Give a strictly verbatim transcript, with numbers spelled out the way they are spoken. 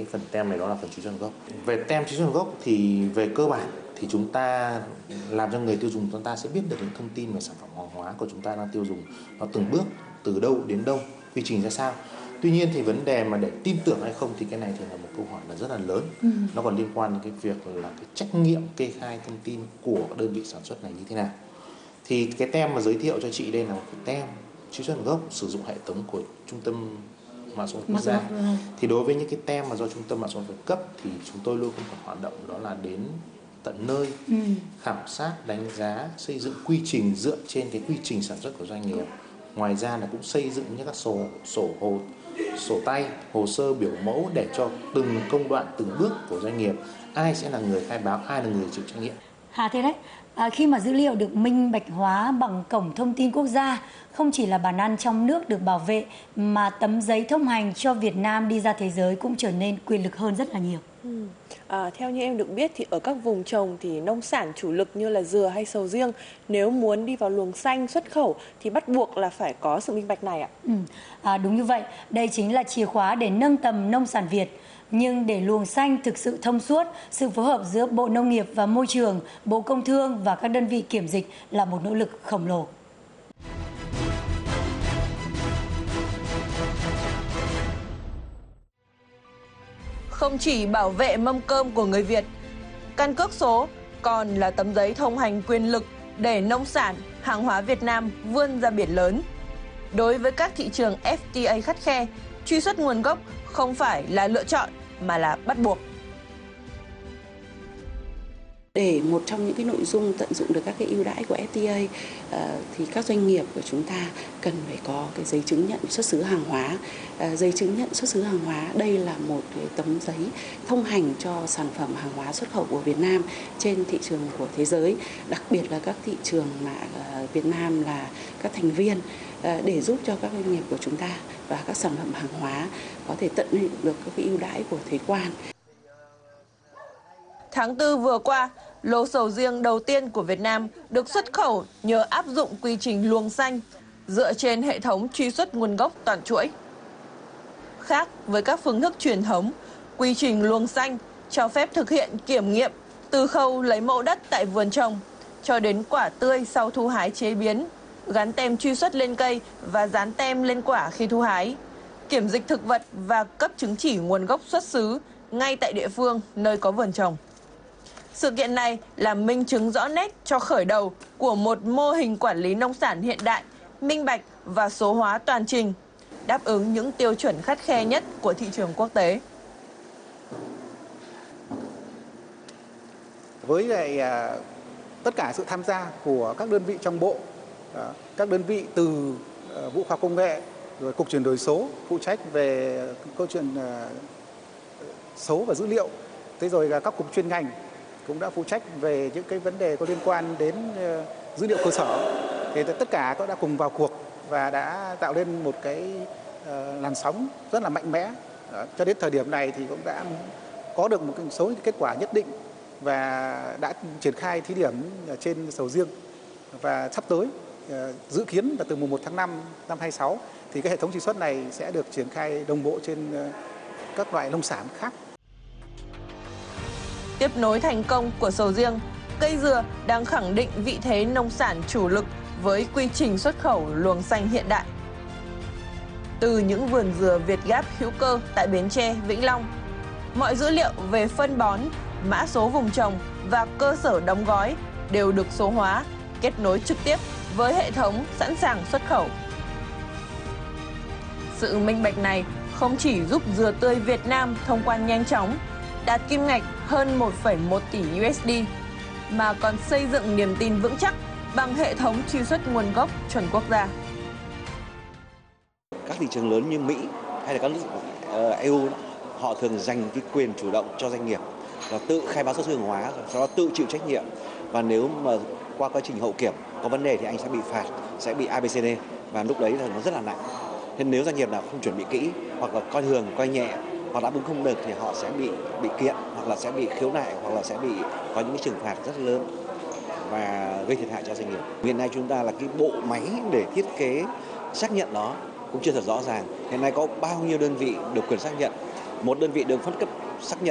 cái phần tem này, đó là phần truy xuất nguồn gốc. Về tem truy xuất nguồn gốc thì về cơ bản thì chúng ta làm cho người tiêu dùng chúng ta sẽ biết được những thông tin về sản phẩm hàng hóa của chúng ta đang tiêu dùng, nó từng bước từ đâu đến đâu, quy trình ra sao. Tuy nhiên thì vấn đề mà để tin tưởng hay không thì cái này thì là một câu hỏi là rất là lớn. Ừ. Nó còn liên quan đến cái việc là cái trách nhiệm kê khai thông tin của đơn vị sản xuất này như thế nào. Thì cái tem mà giới thiệu cho chị đây là một cái tem truy xuất nguồn gốc sử dụng hệ thống của Trung tâm Mã số Quốc gia. Thì đối với những cái tem mà do Trung tâm Mã số cấp thì chúng tôi luôn có một hoạt động, đó là đến tận nơi, ừ. khảo sát, đánh giá, xây dựng quy trình dựa trên cái quy trình sản xuất của doanh nghiệp. Ngoài ra là cũng xây dựng những các sổ sổ hồ sổ tay, hồ sơ biểu mẫu để cho từng công đoạn, từng bước của doanh nghiệp, ai sẽ là người khai báo, ai là người chịu trách nhiệm. Hà thế đấy, à, khi mà dữ liệu được minh bạch hóa bằng cổng thông tin quốc gia, không chỉ là bàn ăn trong nước được bảo vệ, mà tấm giấy thông hành cho Việt Nam đi ra thế giới cũng trở nên quyền lực hơn rất là nhiều. Ừ. À, theo như em được biết thì ở các vùng trồng thì nông sản chủ lực như là dừa hay sầu riêng, nếu muốn đi vào luồng xanh xuất khẩu thì bắt buộc là phải có sự minh bạch này ạ. Ừ. À, đúng như vậy, đây chính là chìa khóa để nâng tầm nông sản Việt. Nhưng để luồng xanh thực sự thông suốt, sự phối hợp giữa Bộ Nông nghiệp và Môi trường, Bộ Công Thương và các đơn vị kiểm dịch là một nỗ lực khổng lồ. Không chỉ bảo vệ mâm cơm của người Việt, căn cước số còn là tấm giấy thông hành quyền lực để nông sản, hàng hóa Việt Nam vươn ra biển lớn. Đối với các thị trường ép tê a khắt khe, truy xuất nguồn gốc không phải là lựa chọn mà là bắt buộc. Để một trong những cái nội dung tận dụng được các cái ưu đãi của ép tê a uh, thì các doanh nghiệp của chúng ta cần phải có cái giấy chứng nhận xuất xứ hàng hóa. Uh, giấy chứng nhận xuất xứ hàng hóa đây là một cái tấm giấy thông hành cho sản phẩm hàng hóa xuất khẩu của Việt Nam trên thị trường của thế giới, đặc biệt là các thị trường mà uh, Việt Nam là các thành viên, uh, để giúp cho các doanh nghiệp của chúng ta và các sản phẩm hàng hóa có thể tận dụng được các cái ưu đãi của thuế quan. Tháng tư vừa qua, lô sầu riêng đầu tiên của Việt Nam được xuất khẩu nhờ áp dụng quy trình luồng xanh dựa trên hệ thống truy xuất nguồn gốc toàn chuỗi. Khác với các phương thức truyền thống, quy trình luồng xanh cho phép thực hiện kiểm nghiệm từ khâu lấy mẫu đất tại vườn trồng cho đến quả tươi sau thu hái chế biến, gắn tem truy xuất lên cây và dán tem lên quả khi thu hái, kiểm dịch thực vật và cấp chứng chỉ nguồn gốc xuất xứ ngay tại địa phương nơi có vườn trồng. Sự kiện này là minh chứng rõ nét cho khởi đầu của một mô hình quản lý nông sản hiện đại, minh bạch và số hóa toàn trình, đáp ứng những tiêu chuẩn khắt khe nhất của thị trường quốc tế. Với lại, à, tất cả sự tham gia của các đơn vị trong bộ, à, các đơn vị từ à, Vụ Khoa học Công nghệ, rồi Cục Chuyển đổi số phụ trách về câu chuyện à, số và dữ liệu, thế rồi là các cục chuyên ngành cũng đã phụ trách về những cái vấn đề có liên quan đến uh, dữ liệu cơ sở. Thì tất cả cũng đã cùng vào cuộc và đã tạo lên một cái uh, làn sóng rất là mạnh mẽ. Đó, cho đến thời điểm này thì cũng đã có được một số kết quả nhất định và đã triển khai thí điểm trên sầu riêng. Và sắp tới uh, dự kiến là từ mùng một tháng năm năm hai mươi sáu thì cái hệ thống truy xuất này sẽ được triển khai đồng bộ trên uh, các loại nông sản khác. Tiếp nối thành công của sầu riêng, cây dừa đang khẳng định vị thế nông sản chủ lực với quy trình xuất khẩu luồng xanh hiện đại. Từ những vườn dừa Việt Gap hữu cơ tại Bến Tre, Vĩnh Long, mọi dữ liệu về phân bón, mã số vùng trồng và cơ sở đóng gói đều được số hóa, kết nối trực tiếp với hệ thống sẵn sàng xuất khẩu. Sự minh bạch này không chỉ giúp dừa tươi Việt Nam thông quan nhanh chóng, đạt kim ngạch hơn một phẩy một tỷ đô la, mà còn xây dựng niềm tin vững chắc bằng hệ thống truy xuất nguồn gốc chuẩn quốc gia. Các thị trường lớn như Mỹ hay là các nước uh, e u, họ thường dành cái quyền chủ động cho doanh nghiệp là tự khai báo xuất xứ hàng hóa, sau đó tự chịu trách nhiệm. Và nếu mà qua quá trình hậu kiểm có vấn đề thì anh sẽ bị phạt, sẽ bị a bê xê đê, và lúc đấy là nó rất là nặng. Nên nếu doanh nghiệp nào không chuẩn bị kỹ hoặc là coi thường, coi nhẹ hoặc đáp ứng không được thì họ sẽ bị bị kiện, hoặc là sẽ bị khiếu nại, hoặc là sẽ bị có những cái trừng phạt rất lớn và gây thiệt hại cho doanh nghiệp. Hiện nay chúng ta là cái bộ máy để thiết kế xác nhận đó cũng chưa thật rõ ràng. Hiện nay có bao nhiêu đơn vị được quyền xác nhận một đơn vị được phân cấp xác nhận